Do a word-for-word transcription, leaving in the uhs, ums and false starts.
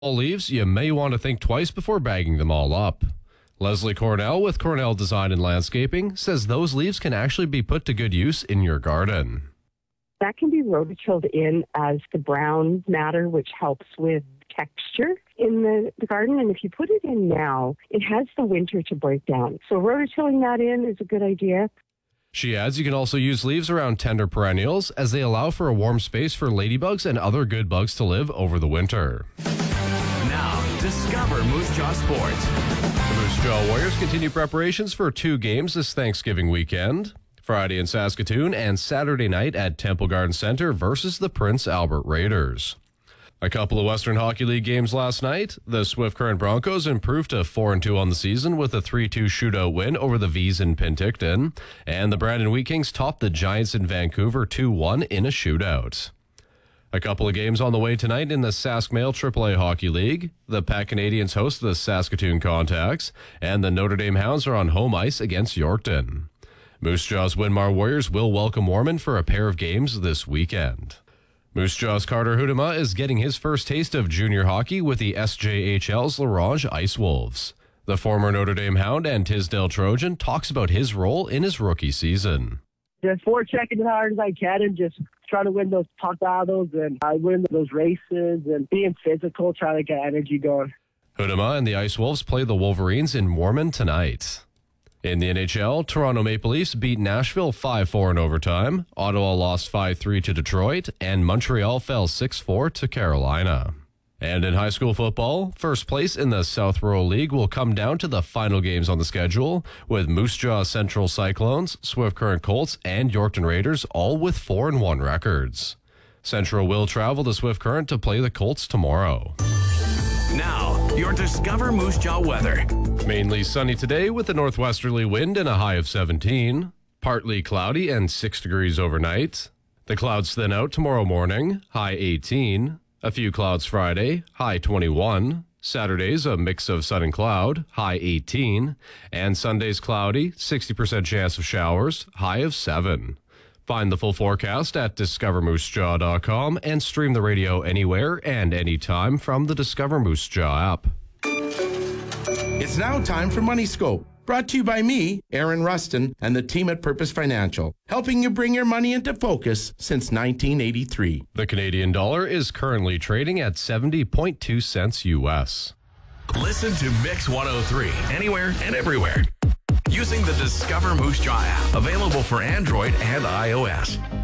leaves, you may want to think twice before bagging them all up. Leslie Cornell with Cornell Design and Landscaping says those leaves can actually be put to good use in your garden. That can be rototilled in as the brown matter, which helps with texture in the, the garden. And if you put it in now, it has the winter to break down. So rototilling that in is a good idea. She adds you can also use leaves around tender perennials as they allow for a warm space for ladybugs and other good bugs to live over the winter. Now, discover Moose Jaw Sports. The Moose Jaw Warriors continue preparations for two games this Thanksgiving weekend. Friday in Saskatoon and Saturday night at Temple Garden Center versus the Prince Albert Raiders. A couple of Western Hockey League games last night. The Swift Current Broncos improved to four and two on the season with a three two shootout win over the V's in Penticton. And the Brandon Wheat Kings topped the Giants in Vancouver two one in a shootout. A couple of games on the way tonight in the Sask Mail triple A Hockey League. The Pat Canadians host the Saskatoon Contacts, and the Notre Dame Hounds are on home ice against Yorkton. Moose Jaw's Winmar Warriors will welcome Ormond for a pair of games this weekend. Moose Jaw's Carter Hudema is getting his first taste of junior hockey with the S J H L's La Ronge Ice Wolves. The former Notre Dame Hound and Tisdale Trojan talks about his role in his rookie season. Just forechecking as hard as I can and just trying to win those puck battles and I win those races and being physical, trying to get energy going. Hudema and the Ice Wolves play the Wolverines in Mormon tonight. In the N H L, Toronto Maple Leafs beat Nashville five four in overtime, Ottawa lost five three to Detroit, and Montreal fell six four to Carolina. And in high school football, first place in the South Rural League will come down to the final games on the schedule, with Moose Jaw Central Cyclones, Swift Current Colts, and Yorkton Raiders all with four and one records. Central will travel to Swift Current to play the Colts tomorrow. Now, your Discover Moose Jaw weather. Mainly sunny today with a northwesterly wind and a high of seventeen. Partly cloudy and six degrees overnight. The clouds thin out tomorrow morning, high eighteen. A few clouds Friday, high twenty-one. Saturday's a mix of sun and cloud, high eighteen. And Sunday's cloudy, sixty percent chance of showers, high of seven. Find the full forecast at discover moose jaw dot com and stream the radio anywhere and anytime from the Discover Moose Jaw app. It's now time for Money Scope, brought to you by me, Aaron Rustin, and the team at Purpose Financial, helping you bring your money into focus since nineteen eighty-three. The Canadian dollar is currently trading at seventy point two cents U S. Listen to Mix one oh three anywhere and everywhere using the Discover Moose Jaw app, available for Android and iOS.